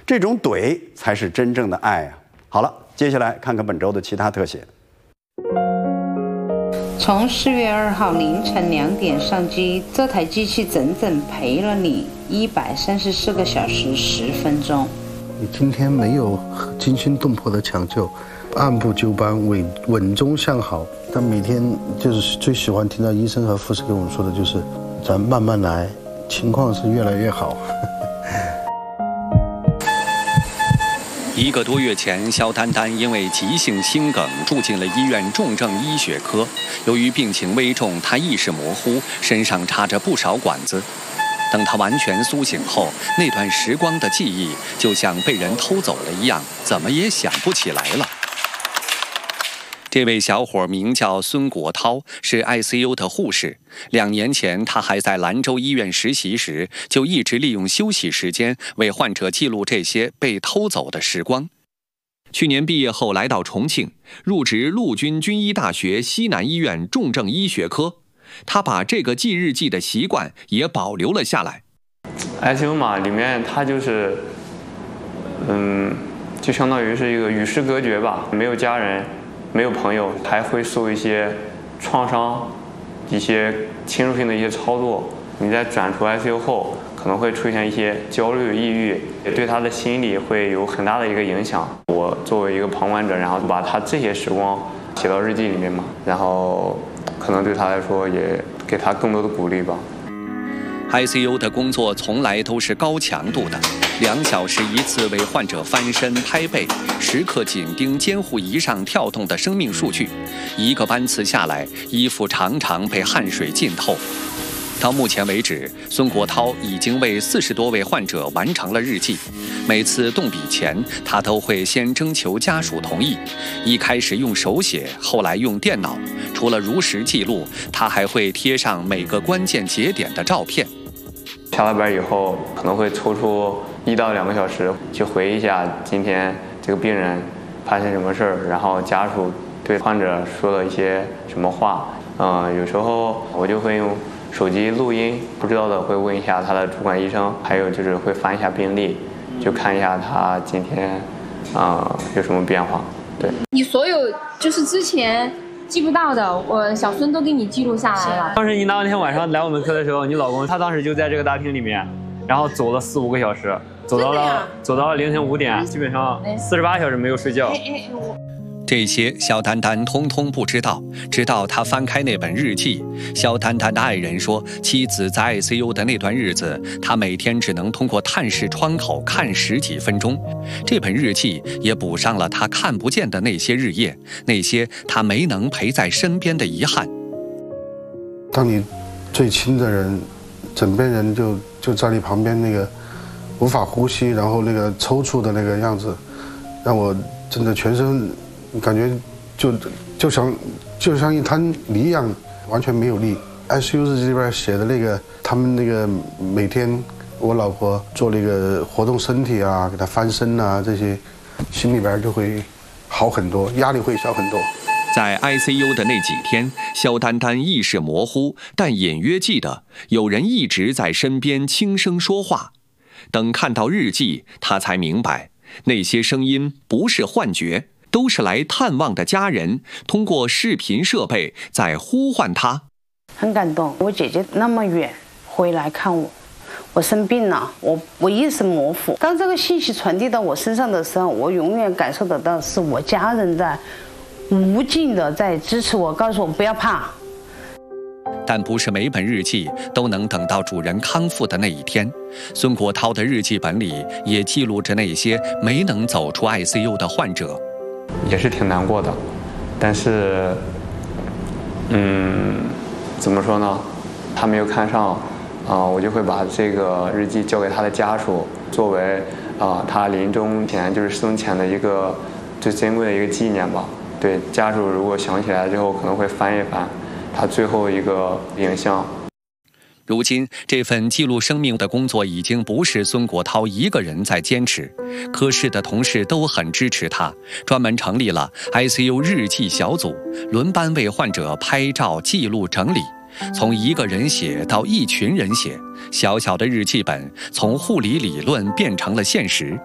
这种怼才是真正的爱啊！好了，接下来看看本周的其他特写。 从4月2号凌晨2点上机，这台机器整整陪了你134个小时10分钟。 你今天没有惊心动魄的抢救，按部就班，稳中向好。但每天就是最喜欢听到医生和护士跟我们说的就是，咱慢慢来，情况是越来越好。 1个多月前，肖丹丹因为急性心梗住进了医院重症医学科。由于病情危重，她意识模糊，身上插着不少管子。等她完全苏醒后，那段时光的记忆就像被人偷走了一样，怎么也想不起来了。这位小伙名叫孙国涛，是 ICU 的护士。2年前，他还在兰州医院实习时，就一直利用休息时间为患者记录这些被偷走的时光。去年毕业后来到重庆，入职陆军军医大学西南医院重症医学科。他把这个记日记的习惯也保留了下来。 ICU 嘛，里面它就是，就相当于是一个与世隔绝吧，没有家人。没有朋友，还会受一些创伤，一些侵入性的一些操作。你在转出 ICU 后，可能会出现一些焦虑、抑郁，也对他的心理会有很大的一个影响。我作为一个旁观者，然后把他这些时光写到日记里面嘛，然后可能对他来说也给他更多的鼓励吧。 ICU 的工作从来都是高强度的，2小时一次为患者翻身拍背，时刻紧盯监护仪上跳动的生命数据。1个班次下来，衣服常常被汗水浸透。到目前为止，孙国涛已经为40多位患者完成了日记。每次动笔前，他都会先征求家属同意。一开始用手写，后来用电脑。除了如实记录，他还会贴上每个关键节点的照片。 下了班以后，可能会抽出1到2个小时去回忆一下今天这个病人发生什么事儿，然后家属对患者说了一些什么话。有时候我就会用手机录音，不知道的会问一下他的主管医生，还有就是会翻一下病历，就看一下他今天有什么变化。对， 你所有就是之前记不到的，我小孙都给你记录下来了。 当时你那天晚上来我们科的时候，你老公他当时就在这个大厅里面，然后走了4、5个小时，走到了凌晨5点，基本上48小时没有睡觉。 这些肖丹丹通通不知道，直到他翻开那本日记。肖丹丹的爱人说，妻子在 ICU 的那段日子，他每天只能通过探视窗口看10几分钟。这本日记也补上了他看不见的那些日夜，那些他没能陪在身边的遗憾。 当你最亲的人，枕边人就在你旁边，那个无法呼吸，然后那个抽搐的那个样子，让我真的全身感觉就像一滩泥一样，完全没有力。ICU 日记里边写的那个，他们那个每天我老婆做那个活动身体啊，给她翻身啊，这些心里边就会好很多，压力会小很多。 在 ICU 的那几天，肖丹丹意识模糊，但隐约记得有人一直在身边轻声说话。等看到日记，他才明白，那些声音不是幻觉，都是来探望的家人通过视频设备在呼唤他。 很感动，我姐姐那么远回来看我，我生病了，我意识模糊。当这个信息传递到我身上的时候，我永远感受得到是我家人在无尽的在支持我，告诉我不要怕。 但不是每本日记都能等到主人康复的那一天。孙国涛的日记本里也记录着那些没能走出 ICU 的患者。 也是挺难过的，但是，怎么说呢？他没有看上，我就会把这个日记交给他的家属，作为他临终前就是生前的一个最珍贵的一个纪念吧。对，家属如果想起来之后，可能会翻一翻他最后一个影像。 如今，这份记录生命的工作已经不是孙国涛一个人在坚持，科室的同事都很支持他，专门成立了 ICU 日记小组，轮班为患者拍照、记录、整理。从一个人写到一群人写，小小的日记本从护理理论变成了现实。